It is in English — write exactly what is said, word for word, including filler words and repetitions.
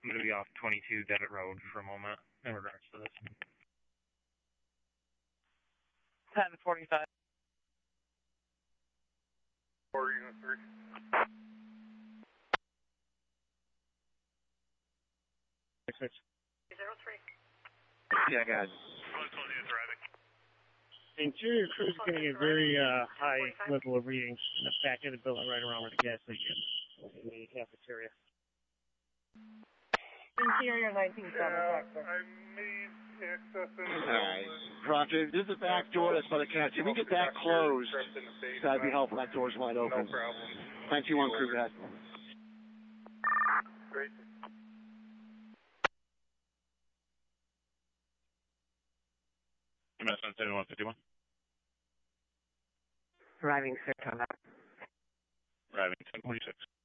I'm going to be off twenty-two Devitt Road for a moment in regards to this. ten forty-five. Four unit three. Six. Zero three. Yeah, guys. Interior crew is getting a very uh, high level of readings in the back of the building right around where the gas leak is in the cafeteria. Interior nineteen seven, Yeah, Texas. I made access in the Alright. Roger, this is the back door that's by the cat. If we get that closed, that'd be helpful. That door's wide open. No problem. nine two one crew, guys. Great. M S one seven one fifty-one. Arriving, sir, come up. Arriving ten forty-six.